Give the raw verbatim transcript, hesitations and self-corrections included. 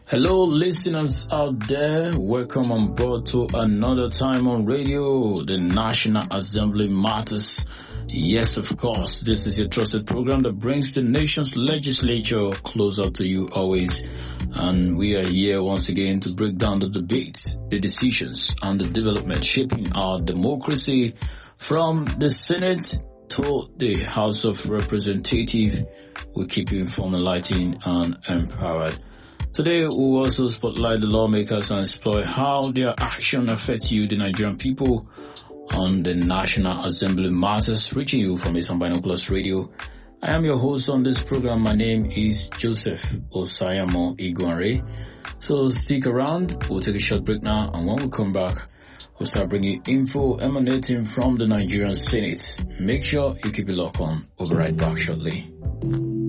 Hello, listeners out there. Welcome on board to another time on radio. The National Assembly matters. Yes, of course, this is your trusted program that brings the nation's legislature closer to you always. And we are here once again to break down the debates, the decisions, and the development shaping our democracy from the Senate to the House of Representatives. We keep you informed, enlightened, and empowered. Today, we'll also spotlight the lawmakers and explore how their action affects you, the Nigerian people, on the National Assembly matters, reaching you from Eastern Binoculars Radio. I am your host on this program. My name is Joseph Osayamo Iguanre. So stick around. We'll take a short break now, and when we come back, we'll start bringing info emanating from the Nigerian Senate. Make sure you keep it locked on. We'll be right back shortly.